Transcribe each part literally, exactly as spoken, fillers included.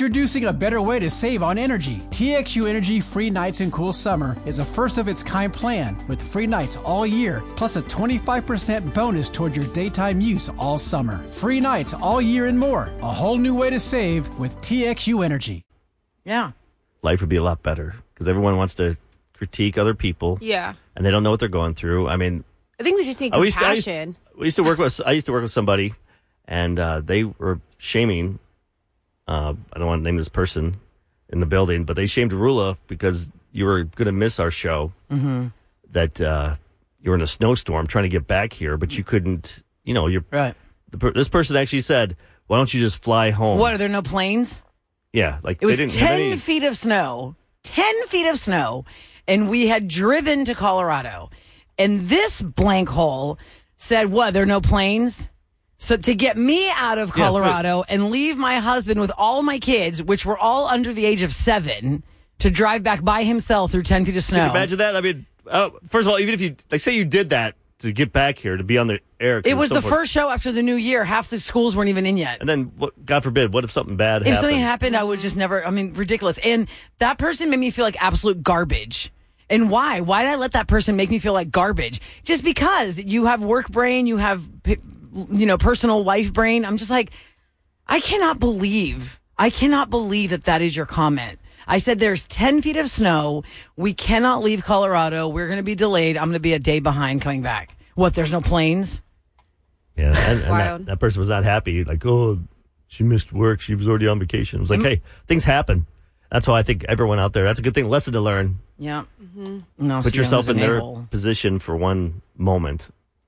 Introducing a better way to save on energy. T X U Energy Free Nights and Cool Summer is a first-of-its-kind plan with free nights all year, plus a twenty-five percent bonus toward your daytime use all summer. Free nights all year and more. A whole new way to save with T X U Energy. Yeah. Life would be a lot better because everyone wants to critique other people. Yeah. And they don't know what they're going through. I mean, I think we just need I used to- I used- compassion. we used to work with, I used to work with somebody, and uh, they were shaming, uh, I don't want to name this person in the building, but they shamed Rula because you were going to miss our show. Mm-hmm. That uh, you were in a snowstorm trying to get back here, but you couldn't, you know, you're Right. the, per- this person actually said, why don't you just fly home? What, are there no planes? Yeah, like It was they didn't have ten any- feet of snow, ten feet of snow, and we had driven to Colorado. And this blank hole said, what, there are no planes? So to get me out of Yeah, Colorado and leave my husband with all my kids, which were all under the age of seven, to drive back by himself through ten feet of Can you snow. imagine that? I mean, uh, first of all, even if you, like, say you did that to get back here, to be on the air. 'cause It was so the forth. first show after the new year. Half the schools weren't even in yet. And then, what, God forbid, what if something bad If happened? something happened, I would just never, I mean, ridiculous. And that person made me feel like absolute garbage. And why? Why did I let that person make me feel like garbage? Just because you have work brain, you have, you know, personal life brain. I'm just like, I cannot believe, I cannot believe that that is your comment. I said, there's ten feet of snow. We cannot leave Colorado. We're going to be delayed. I'm going to be a day behind coming back. What, there's no planes? Yeah, and, and Wild. that, that person was not happy. Like, oh, she missed work. She was already on vacation. It was like, Mm-hmm. hey, things happen. That's why I think everyone out there, that's a good thing, lesson to learn. Yeah. No, Put so yourself you're in their a-hole. position for one moment.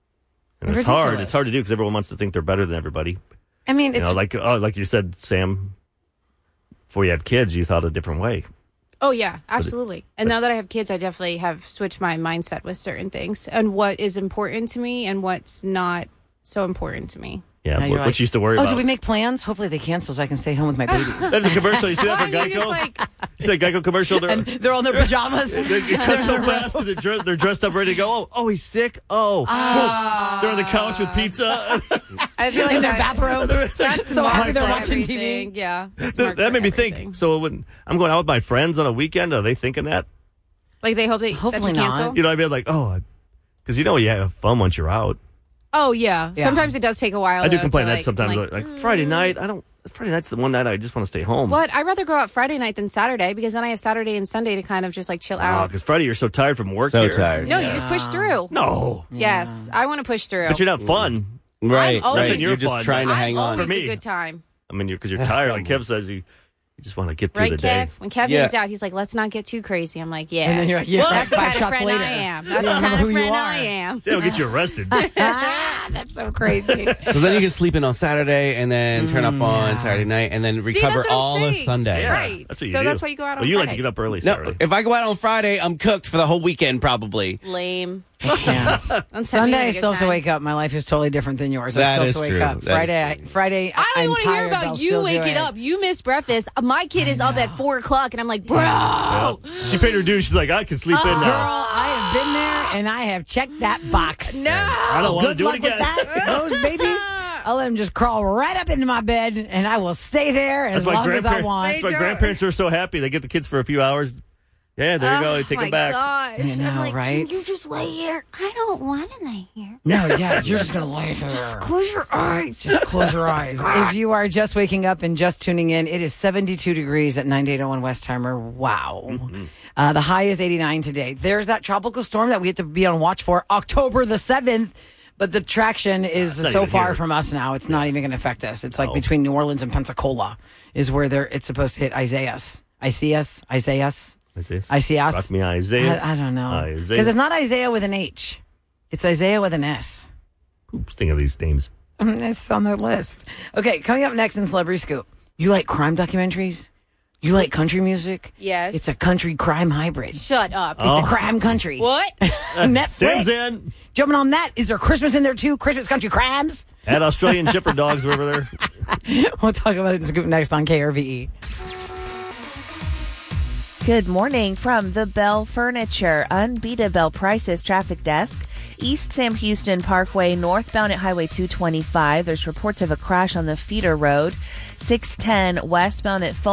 And it's Ridiculous. hard. It's hard to do because everyone wants to think they're better than everybody. I mean, You it's know, like oh, like you said, Sam, before you had kids, you thought a different way. Oh, yeah, absolutely. And now that I have kids, I definitely have switched my mindset with certain things and what is important to me and what's not so important to me. Yeah, Now what, you're what like, you used to worry oh, about. do we make plans? Hopefully they cancel so I can stay home with my babies. That's a commercial. You see that for Why are you Geico? just like, You see that Geico commercial? They're, And they're all in their pajamas. They they cut so fast because they're, dressed- they're dressed up ready to go. Oh, oh he's sick. Oh, Ah. oh. They're on the couch with pizza. I feel like in their that- bathrobes. That's so smart happy they're for watching everything. T V. Yeah. that's that smart that for made me everything. think. So when I'm going out with my friends on a weekend, are they thinking that? Like they hope they Hopefully that you not. cancel? You know, I'd be like, oh, because you know you have fun once you're out. Oh, yeah. Yeah. Sometimes it does take a while. I do though, complain to, that like, sometimes. like, Like, like Friday night, I don't. Friday night's the one night I just want to stay home. What? I'd rather go out Friday night than Saturday because then I have Saturday and Sunday to kind of just like chill out. Because Friday you're so tired from work. So here. tired. No, you just push through. No, Yes, I want to push through. but you're not fun. Right, always- right. That's your You're just fun. trying to I'm hang on. always For a me. good time. I mean, because you're, 'cause you're tired. Like Kev says, you you just want to get through Right, the day. Kev? When Kevin's Yeah. out, he's like, let's not get too crazy. I'm like, yeah. And then you're like, yeah, That's the five kind of shots friend later. I am. You That's the don't kind remember of who you friend are. I am. See, I'll get you arrested. That's so crazy. Because then you can sleep in on Saturday and then turn up on yeah. Saturday night and then See, recover that's what I'm all of saying. Sunday. Yeah, Right. that's what you So do. that's why you go out on Well, you like to Friday. get up early No, Saturday. if I go out on Friday, I'm cooked for the whole weekend probably. Lame. Yeah. I'm Sunday, I still have to wake up. My life is totally different than yours. I That still have is to wake true. up. That Friday, is I, Friday. I don't I'm want to hear tired, but I'll about you still do waking it. up. You miss breakfast. My kid is up at four o'clock, and I'm like, bro. Yeah. She paid her dues. She's like, I can sleep in Girl, now. I have been there and I have checked that box. No. I don't want to Good do luck it with again. that. Those babies, I'll let them just crawl right up into my bed and I will stay there as That's why long as I grandparents- want. That's why grandparents are so happy. They get the kids for a few hours. Yeah, there you go. You take oh them back. my gosh. I know, I'm like, right? Can you just lay here? I don't want to lay here. No, yeah, you're just going to lay there. Just close your eyes. Just close your eyes. If you are just waking up and just tuning in, it is seventy-two degrees at ninety-eight oh one Westheimer. Wow. Mm-hmm. Uh, the high is eighty-nine today. There's that tropical storm that we have to be on watch for October the seventh. But the traction is not so even far here. from us now. It's not even going to affect us. It's like Oh. between New Orleans and Pensacola is where they're, it's supposed to hit Isaias. Isaias? Isaias? Isaiah. Isaias? Rock me Isaiah. I, I don't know. Isaiah. Because it's not Isaiah with an H. It's Isaiah with an S. Oops, think of these names. It's on the list. Okay, coming up next in Celebrity Scoop. You like crime documentaries? You like country music? Yes. It's a country crime hybrid. Shut up. It's a crime country. What? Netflix. Sam's in. Jumping on that. Is there Christmas in there too? Christmas country crimes? Add Australian Shepherd dogs over there. We'll talk about it in Scoop next on K R V E. Good morning from the Bell Furniture Unbeatable Prices Traffic Desk. East Sam Houston Parkway, northbound at Highway two twenty-five. There's reports of a crash on the feeder road. six ten westbound at Full